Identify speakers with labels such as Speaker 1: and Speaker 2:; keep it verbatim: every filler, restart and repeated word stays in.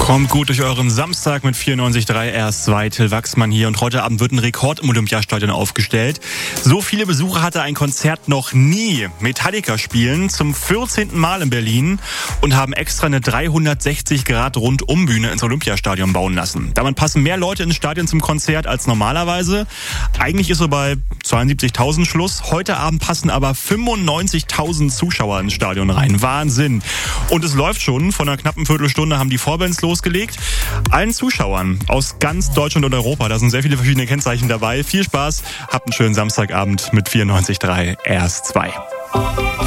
Speaker 1: Kommt gut durch euren Samstag mit vierundneunzig Komma drei R S zwei. Till Wachsmann hier und heute Abend wird ein Rekord im Olympiastadion aufgestellt. So viele Besucher hatte ein Konzert noch nie. Metallica spielen zum vierzehnten Mal in Berlin und haben extra eine dreihundertsechzig Grad Rundumbühne ins Olympiastadion bauen lassen. Damit passen mehr Leute ins Stadion zum Konzert als normalerweise. Eigentlich ist so bei zweiundsiebzigtausend Schluss. Heute Abend passen aber fünfundneunzigtausend Zuschauer ins Stadion rein. Wahnsinn. Und es läuft schon. Vor einer knappen Viertelstunde haben die Vorbands losgelegt. Allen Zuschauern aus ganz Deutschland und Europa, da sind sehr viele verschiedene Kennzeichen dabei. Viel Spaß, habt einen schönen Samstagabend mit vierundneunzig Komma drei R S zwei.